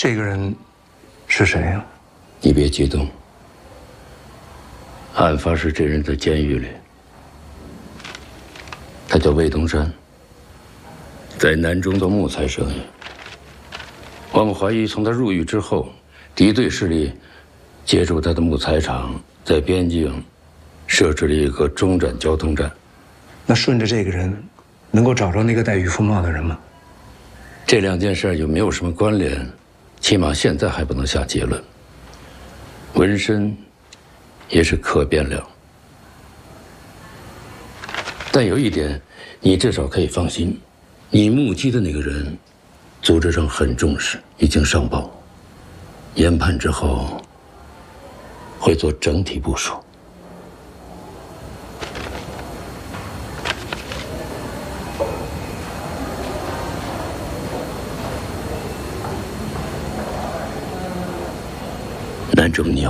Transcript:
这个人是谁呀？ 你别激动。案发时，这人在监狱里，他叫魏东山，在南中做木材生意。我们怀疑，从他入狱之后，敌对势力借助他的木材厂，在边境设置了一个中转交通站。 那顺着这个人，能够找着那个戴渔夫帽的人吗？ 这两件事有没有什么关联？起码现在还不能下结论。纹身也是可变量，但有一点，你至少可以放心，你目击的那个人，组织上很重视，已经上报。研判之后，会做整体部署。南中，你要